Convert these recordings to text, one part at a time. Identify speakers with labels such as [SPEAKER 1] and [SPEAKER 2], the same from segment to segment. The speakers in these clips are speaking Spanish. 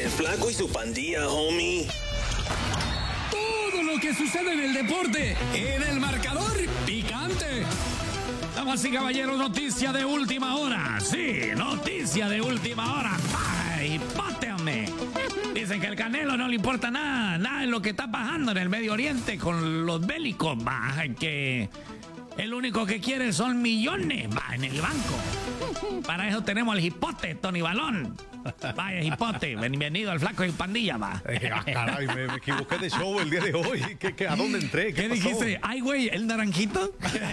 [SPEAKER 1] El Flaco y su pandilla, homie.
[SPEAKER 2] Todo lo que sucede en el deporte, en el marcador picante. Damas y caballeros, noticia de última hora. Sí, noticia de última hora. ¡Ay, páteame! Dicen que el Canelo no le importa nada de lo que está pasando en el Medio Oriente con los bélicos. Que el único que quiere son millones en el banco. Para eso tenemos al hipote, Tony Balón. Vaya, hipote, bienvenido al Flaco y pandilla, va.
[SPEAKER 3] Caray, me equivoqué de show el día de hoy. ¿A dónde entré?
[SPEAKER 2] ¿Qué dijiste? Ay, güey, ¿el naranjito?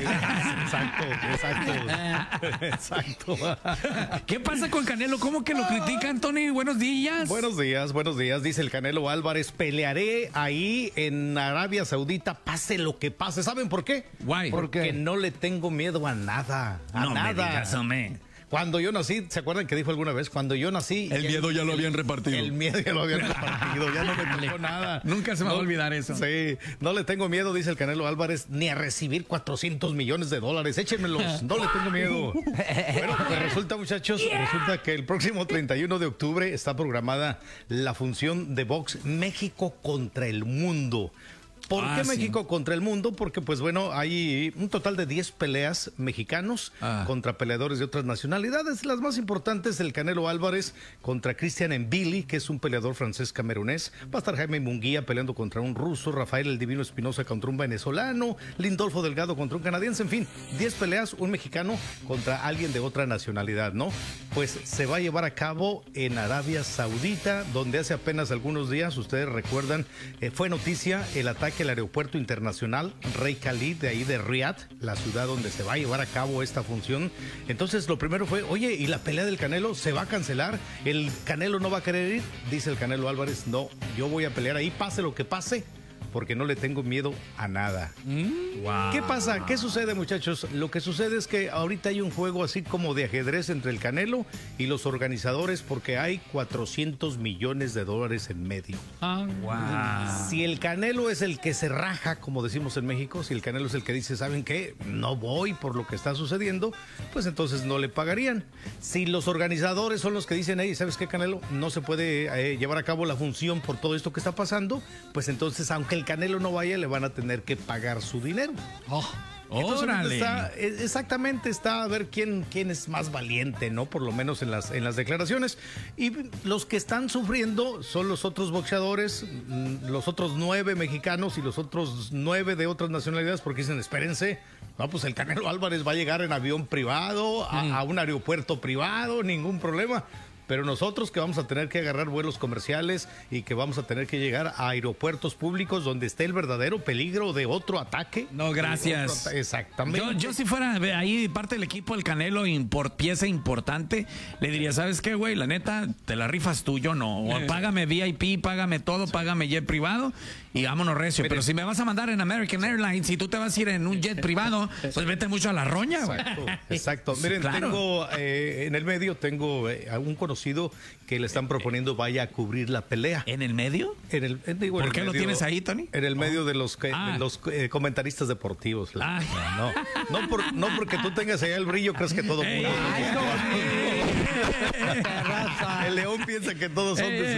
[SPEAKER 3] Exacto.
[SPEAKER 2] ¿Qué pasa con Canelo? ¿Cómo que lo critican, Tony? Buenos días.
[SPEAKER 3] Buenos días. Dice el Canelo Álvarez, pelearé ahí en Arabia Saudita, pase lo que pase. ¿Saben por qué?
[SPEAKER 2] Guay.
[SPEAKER 3] Porque no le tengo miedo a nada.
[SPEAKER 2] No me digas, hombre.
[SPEAKER 3] Cuando yo nací, ¿se acuerdan que dijo alguna vez? Cuando yo nací...
[SPEAKER 4] El miedo ya lo habían repartido.
[SPEAKER 3] El miedo ya lo habían repartido, ya no me tocó nada.
[SPEAKER 2] Nunca se me va a olvidar eso.
[SPEAKER 3] Sí, no le tengo miedo, dice el Canelo Álvarez, ni a recibir $400 millones. Échenmelos, no le tengo miedo. Bueno, pues resulta, muchachos, resulta que el próximo 31 de octubre está programada la función de box México contra el mundo. ¿Por qué México contra el mundo? Porque, pues bueno, hay un total de 10 peleas mexicanos contra peleadores de otras nacionalidades. Las más importantes, el Canelo Álvarez contra Christian Mbili, que es un peleador francés camerunés. Va a estar Jaime Munguía peleando contra un ruso, Rafael el Divino Espinosa contra un venezolano, Lindolfo Delgado contra un canadiense. En fin, 10 peleas, un mexicano contra alguien de otra nacionalidad, ¿no? Pues se va a llevar a cabo en Arabia Saudita, donde hace apenas algunos días, ustedes recuerdan, fue noticia el ataque al aeropuerto internacional Rey Khalid, de ahí de Riyadh, la ciudad donde se va a llevar a cabo esta función. Entonces lo primero fue, oye, ¿y la pelea del Canelo se va a cancelar? ¿El Canelo no va a querer ir? Dice el Canelo Álvarez, no, yo voy a pelear ahí, pase lo que pase, porque no le tengo miedo a nada.
[SPEAKER 2] Wow.
[SPEAKER 3] ¿Qué pasa? ¿Qué sucede, muchachos? Lo que sucede es que ahorita hay un juego así como de ajedrez entre el Canelo y los organizadores, porque hay $400 millones en medio.
[SPEAKER 2] Wow.
[SPEAKER 3] Si el Canelo es el que se raja, como decimos en México, si el Canelo es el que dice, ¿saben qué? No voy por lo que está sucediendo, pues entonces no le pagarían. Si los organizadores son los que dicen, hey, ¿sabes qué, Canelo? No se puede llevar a cabo la función por todo esto que está pasando, pues entonces, aunque el Canelo no vaya, le van a tener que pagar su dinero.
[SPEAKER 2] ¡Órale!
[SPEAKER 3] Exactamente, está a ver quién es más valiente, ¿no? Por lo menos en las declaraciones. Y los que están sufriendo son los otros boxeadores, los otros 9 mexicanos y los otros 9 de otras nacionalidades, porque dicen, espérense, no, pues el Canelo Álvarez va a llegar en avión privado, a un aeropuerto privado, ningún problema. Pero nosotros que vamos a tener que agarrar vuelos comerciales y que vamos a tener que llegar a aeropuertos públicos donde esté el verdadero peligro de otro ataque.
[SPEAKER 2] No, gracias.
[SPEAKER 3] Exactamente.
[SPEAKER 2] Yo si fuera ahí parte del equipo del Canelo, pieza importante, le diría, ¿sabes qué, güey? La neta, te la rifas tú, yo no. O págame VIP, págame todo, págame jet privado y vámonos recio.
[SPEAKER 3] Miren,
[SPEAKER 2] pero si me vas a mandar en American Airlines, si tú te vas a ir en un jet privado, pues vete mucho a la roña, güey.
[SPEAKER 3] Exacto. Miren,
[SPEAKER 2] claro.
[SPEAKER 3] tengo en el medio, tengo a un conocido que le están proponiendo vaya a cubrir la pelea.
[SPEAKER 2] ¿En el medio? ¿Por qué lo tienes ahí, Tony?
[SPEAKER 3] En el medio de los comentaristas deportivos. No porque tú tengas allá el brillo, crees que todo mundo. El león piensa que todos son de